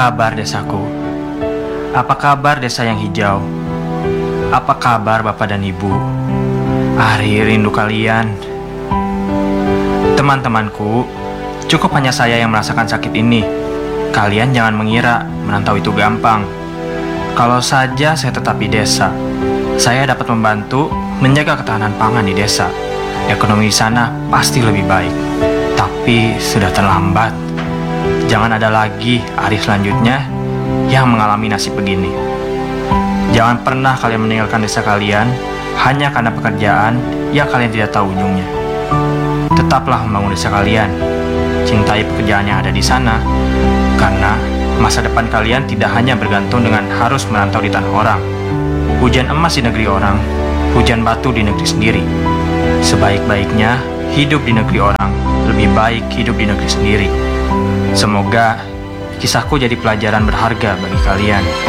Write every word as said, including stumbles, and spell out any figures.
kabar desaku? Apa kabar desa yang hijau? Apa kabar Bapak dan Ibu? Ari rindu kalian. Teman-temanku, cukup hanya saya yang merasakan sakit ini. Kalian jangan mengira merantau itu gampang. Kalau saja saya tetap di desa, saya dapat membantu menjaga ketahanan pangan di desa. Ekonomi di sana pasti lebih baik. Tapi sudah terlambat. Jangan ada lagi hari selanjutnya yang mengalami nasib begini. Jangan pernah kalian meninggalkan desa kalian hanya karena pekerjaan yang kalian tidak tahu ujungnya. Tetaplah membangun desa kalian. Cintai pekerjaan yang ada di sana, karena masa depan kalian tidak hanya bergantung dengan harus merantau di tanah orang. Hujan emas di negeri orang, hujan batu di negeri sendiri. Sebaik-baiknya hidup di negeri orang, lebih baik hidup di negeri sendiri. Semoga kisahku jadi pelajaran berharga bagi kalian.